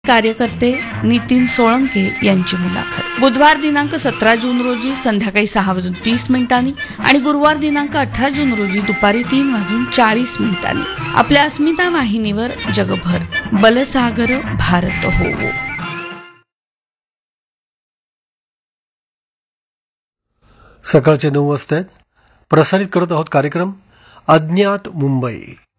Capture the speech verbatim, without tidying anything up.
कार्यकर्ते नितीन सोळंके यांची मुलाखत बुधवार दिनांक सतरा जून रोजी संध्याकाळी सहा वाजून तीस मिनिटांनी आणि गुरुवार दिनांक अठरा जून रोजी दुपारी तीन वाजून चाळीस मिनिटांनी आपल्या अस्मिता वाहिनीवर. जगभर बलसागर भारत होवो. सकाळचे नऊ वाजता प्रसारित करत आहोत कार्यक्रम अज्ञात मुंबई.